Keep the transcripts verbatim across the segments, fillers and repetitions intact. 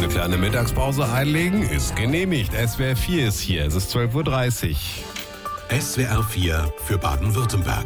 kleine Mittagspause einlegen? Ist genehmigt. S W R vier ist hier. Es ist zwölf Uhr dreißig. S W R vier für Baden-Württemberg.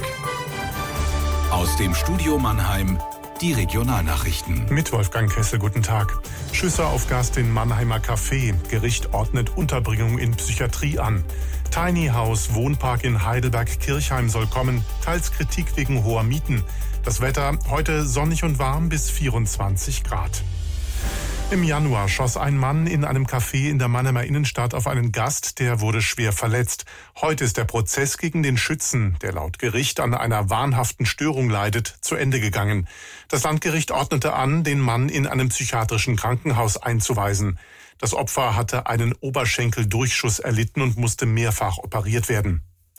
Aus dem Studio Mannheim die Regionalnachrichten. Mit Wolfgang Kessel, guten Tag. Schüsse auf Gast in Mannheimer Café. Gericht ordnet Unterbringung in Psychiatrie an. Tiny House Wohnpark in Heidelberg-Kirchheim soll kommen. Teils Kritik wegen hoher Mieten. Das Wetter heute sonnig und warm bis vierundzwanzig Grad. Im Januar schoss ein Mann in einem Café in der Mannheimer Innenstadt auf einen Gast, der wurde schwer verletzt. Heute ist der Prozess gegen den Schützen, der laut Gericht an einer wahnhaften Störung leidet, zu Ende gegangen. Das Landgericht ordnete an, den Mann in einem psychiatrischen Krankenhaus einzuweisen. Das Opfer hatte einen Oberschenkeldurchschuss erlitten und musste mehrfach operiert werden.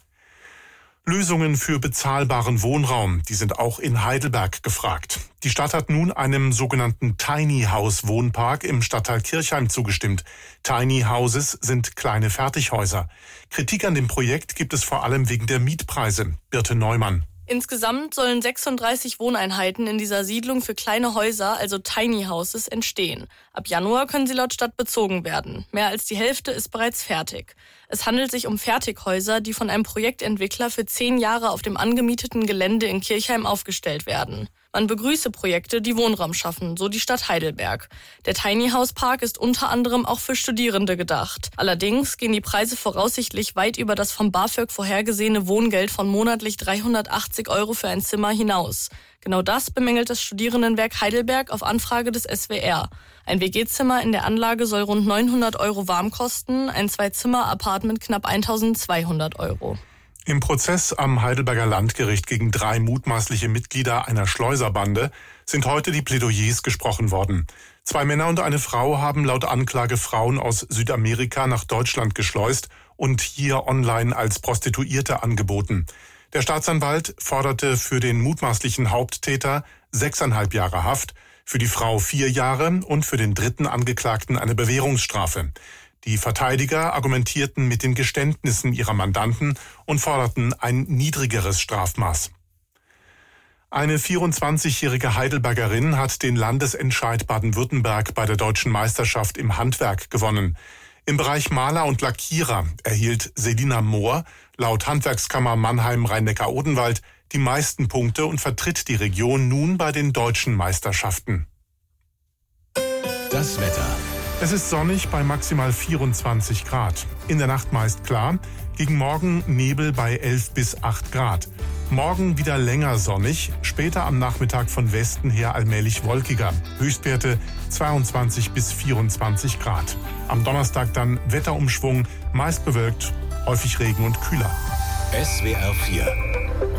Lösungen für bezahlbaren Wohnraum, die sind auch in Heidelberg gefragt. Die Stadt hat nun einem sogenannten Tiny House Wohnpark im Stadtteil Kirchheim zugestimmt. Tiny Houses sind kleine Fertighäuser. Kritik an dem Projekt gibt es vor allem wegen der Mietpreise. Birte Neumann. Insgesamt sollen sechsunddreißig Wohneinheiten in dieser Siedlung für kleine Häuser, also Tiny Houses, entstehen. Ab Januar können sie laut Stadt bezogen werden. Mehr als die Hälfte ist bereits fertig. Es handelt sich um Fertighäuser, die von einem Projektentwickler für zehn Jahre auf dem angemieteten Gelände in Kirchheim aufgestellt werden. Man begrüße Projekte, die Wohnraum schaffen, so die Stadt Heidelberg. Der Tiny House Park ist unter anderem auch für Studierende gedacht. Allerdings gehen die Preise voraussichtlich weit über das vom BAföG vorhergesehene Wohngeld von monatlich dreihundertachtzig Euro für ein Zimmer hinaus. Genau das bemängelt das Studierendenwerk Heidelberg auf Anfrage des S W R. Ein W G-Zimmer in der Anlage soll rund neunhundert Euro warm kosten, ein Zwei-Zimmer-Apartment knapp eintausendzweihundert Euro. Im Prozess am Heidelberger Landgericht gegen drei mutmaßliche Mitglieder einer Schleuserbande sind heute die Plädoyers gesprochen worden. Zwei Männer und eine Frau haben laut Anklage Frauen aus Südamerika nach Deutschland geschleust und hier online als Prostituierte angeboten. Der Staatsanwalt forderte für den mutmaßlichen Haupttäter sechseinhalb Jahre Haft, für die Frau vier Jahre und für den dritten Angeklagten eine Bewährungsstrafe. Die Verteidiger argumentierten mit den Geständnissen ihrer Mandanten und forderten ein niedrigeres Strafmaß. Eine vierundzwanzigjährige Heidelbergerin hat den Landesentscheid Baden-Württemberg bei der Deutschen Meisterschaft im Handwerk gewonnen. Im Bereich Maler und Lackierer erhielt Selina Mohr laut Handwerkskammer Mannheim-Rhein-Neckar-Odenwald die meisten Punkte und vertritt die Region nun bei den deutschen Meisterschaften. Das Wetter. Es ist sonnig bei maximal vierundzwanzig Grad. In der Nacht meist klar. Gegen Morgen Nebel bei elf bis acht Grad. Morgen wieder länger sonnig, später am Nachmittag von Westen her allmählich wolkiger. Höchstwerte zweiundzwanzig bis vierundzwanzig Grad. Am Donnerstag dann Wetterumschwung, meist bewölkt, häufig Regen und kühler. S W R vier